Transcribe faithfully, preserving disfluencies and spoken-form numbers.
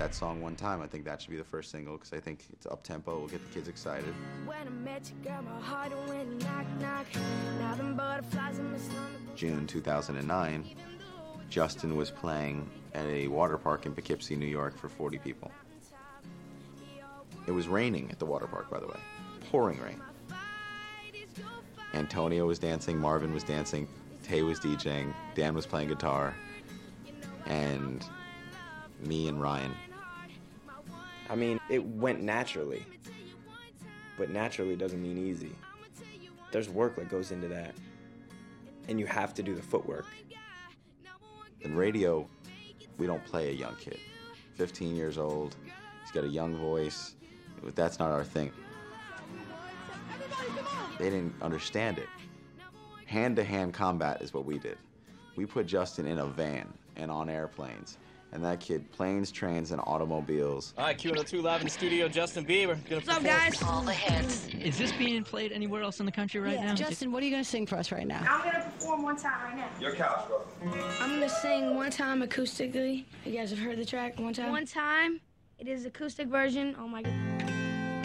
that song one time. I think that should be the first single because I think it's up-tempo. We'll get the kids excited. When I met you, girl, my heart went knock, knock. Now them butterflies in my stomach. June two thousand nine, Justin was playing at a water park in Poughkeepsie, New York for forty people. It was raining at the water park, by the way. Pouring rain. Antonio was dancing, Marvin was dancing, Tay was DJing, Dan was playing guitar, and me and Ryan. I mean, it went naturally, but naturally doesn't mean easy. There's work that goes into that, and you have to do the footwork. In radio, we don't play a young kid. fifteen years old, he's got a young voice. That's not our thing. They didn't understand it. Hand-to-hand combat is what we did. We put Justin in a van and on airplanes. And that kid, planes, trains, and automobiles. All right, Q one oh two live in the studio, Justin Bieber. What's up, guys? All the hits. Is this being played anywhere else in the country right yeah. now? Justin, what are you going to sing for us right now? I'm gonna perform one time right now. Your couch, bro. I'm gonna sing One Time acoustically. You guys have heard the track One Time? One Time. It is acoustic version. Oh my god.